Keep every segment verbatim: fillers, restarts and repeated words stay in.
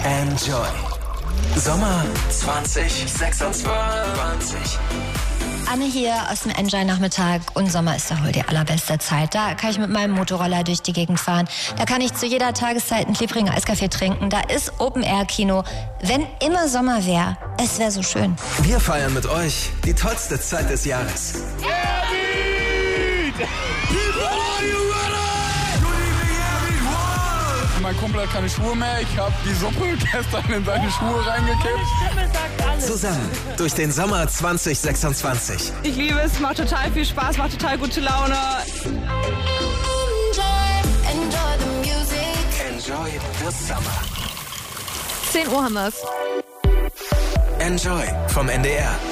Enjoy. Sommer zwanzig sechsundzwanzig. Anne hier aus dem Enjoy-Nachmittag und Sommer ist ja wohl die allerbeste Zeit. Da kann ich mit meinem Motorroller durch die Gegend fahren. Da kann ich zu jeder Tageszeit einen klebrigen Eiskaffee trinken. Da ist Open-Air-Kino. Wenn immer Sommer wäre, es wäre so schön. Wir feiern mit euch die tollste Zeit des Jahres. Mein Kumpel hat keine Schuhe mehr. Ich habe die Suppe gestern in seine Schuhe reingekippt. Zusammen durch den Sommer zwanzig sechsundzwanzig. Ich liebe es, macht total viel Spaß, macht total gute Laune. Enjoy the Summer. zehn Uhr haben wir's. Enjoy vom N D R.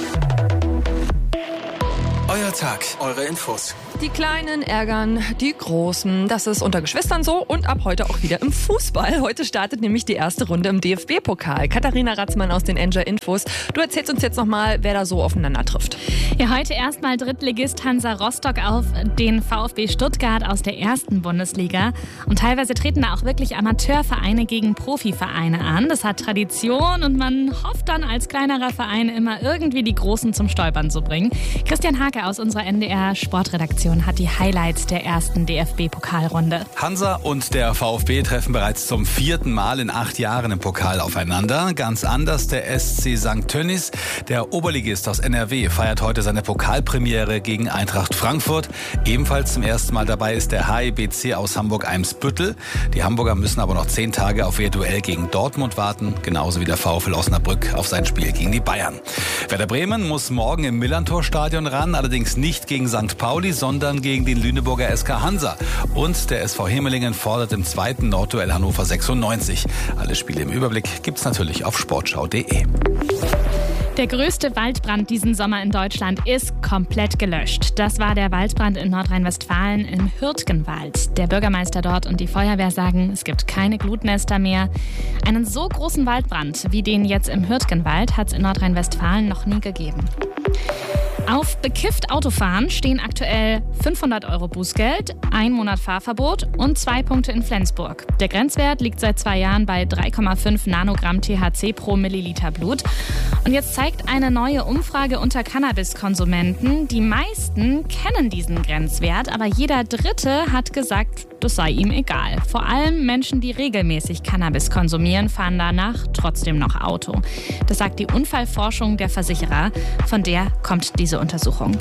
Euer Tag, eure Infos. Die Kleinen ärgern die Großen. Das ist unter Geschwistern so und ab heute auch wieder im Fußball. Heute startet nämlich die erste Runde im D F B-Pokal. Katharina Ratzmann aus den Enjoy Infos. Du erzählst uns jetzt nochmal, wer da so aufeinander trifft. Ja, heute erstmal Drittligist Hansa Rostock auf den VfB Stuttgart aus der ersten Bundesliga. Und teilweise treten da auch wirklich Amateurvereine gegen Profivereine an. Das hat Tradition und man hofft dann als kleinerer Verein immer irgendwie die Großen zum Stolpern zu bringen. Christian Hake aus unserer N D R Sportredaktion hat die Highlights der ersten D F B-Pokalrunde. Hansa und der VfB treffen bereits zum vierten Mal in acht Jahren im Pokal aufeinander. Ganz anders der S C Sankt Tönnies. Der Oberligist aus N R W feiert heute seine Pokalpremiere gegen Eintracht Frankfurt. Ebenfalls zum ersten Mal dabei ist der H I B C aus Hamburg-Eimsbüttel. Die Hamburger müssen aber noch zehn Tage auf ihr Duell gegen Dortmund warten. Genauso wie der VfL Osnabrück auf sein Spiel gegen die Bayern. Werder Bremen muss morgen im Millerntor-Stadion ran. Allerdings nicht gegen Sankt Pauli, sondern gegen den Lüneburger S K Hansa. Und der S V Hemelingen fordert im zweiten Nordduell Hannover sechsundneunzig. Alle Spiele im Überblick gibt's natürlich auf sportschau punkt de. Der größte Waldbrand diesen Sommer in Deutschland ist komplett gelöscht. Das war der Waldbrand in Nordrhein-Westfalen im Hürtgenwald. Der Bürgermeister dort und die Feuerwehr sagen, es gibt keine Glutnester mehr. Einen so großen Waldbrand wie den jetzt im Hürtgenwald hat es in Nordrhein-Westfalen noch nie gegeben. Auf bekifft Autofahren stehen aktuell fünfhundert Euro Bußgeld, ein Monat Fahrverbot und zwei Punkte in Flensburg. Der Grenzwert liegt seit zwei Jahren bei drei Komma fünf Nanogramm T H C pro Milliliter Blut. Und jetzt zeigt eine neue Umfrage unter Cannabiskonsumenten, die meisten kennen diesen Grenzwert, aber jeder Dritte hat gesagt, das sei ihm egal. Vor allem Menschen, die regelmäßig Cannabis konsumieren, fahren danach trotzdem noch Auto. Das sagt die Unfallforschung der Versicherer, von der kommt diese Untersuchung.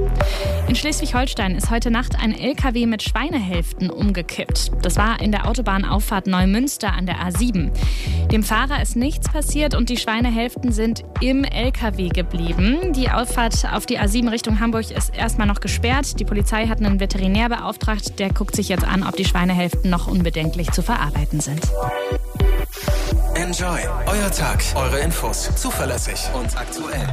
In Schleswig-Holstein ist heute Nacht ein L K W mit Schweinehälften umgekippt. Das war in der Autobahnauffahrt Neumünster an der A sieben. Dem Fahrer ist nichts passiert und die Schweinehälften sind im L K W geblieben. Die Auffahrt auf die A sieben Richtung Hamburg ist erstmal noch gesperrt. Die Polizei hat einen Veterinär beauftragt. Der guckt sich jetzt an, ob die Schweinehälften noch unbedenklich zu verarbeiten sind. Enjoy. Euer Tag, eure Infos. Zuverlässig und aktuell.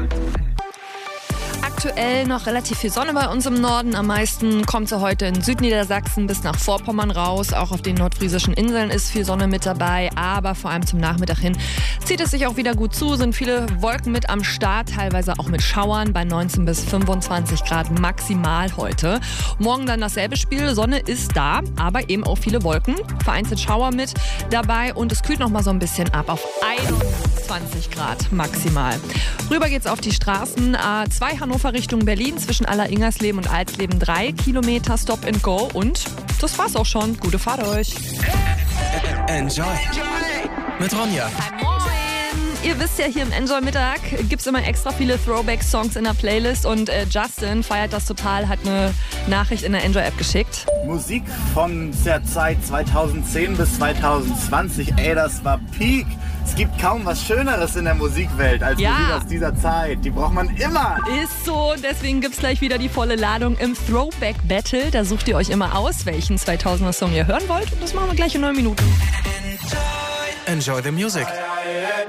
Aktuell noch relativ viel Sonne bei uns im Norden. Am meisten kommt sie heute in Südniedersachsen bis nach Vorpommern raus. Auch auf den nordfriesischen Inseln ist viel Sonne mit dabei. Aber vor allem zum Nachmittag hin zieht es sich auch wieder gut zu. Sind viele Wolken mit am Start, teilweise auch mit Schauern bei neunzehn bis fünfundzwanzig Grad maximal heute. Morgen dann dasselbe Spiel. Sonne ist da, aber eben auch viele Wolken. Vereinzelt Schauer mit dabei und es kühlt noch mal so ein bisschen ab auf einundzwanzig Grad maximal. Rüber geht's auf die Straßen. A zwei Hannover Richtung Berlin zwischen Aller-Ingersleben und Alsleben drei Kilometer Stop and Go und das war's auch schon. Gute Fahrt euch. Enjoy. Mit Ronja. Moin. Ihr wisst ja, hier im Enjoy Mittag gibt's immer extra viele Throwback-Songs in der Playlist und äh, Justin feiert das total, hat eine Nachricht in der Enjoy-App geschickt. Musik von der Zeit zweitausendzehn bis zweitausendzwanzig, ey, das war Peak. Es gibt kaum was Schöneres in der Musikwelt als Ja. Musik aus dieser Zeit. Die braucht man immer. Ist so, deswegen gibt's gleich wieder die volle Ladung im Throwback Battle. Da sucht ihr euch immer aus, welchen zweitausender Song ihr hören wollt und das machen wir gleich in neun Minuten. Enjoy the music.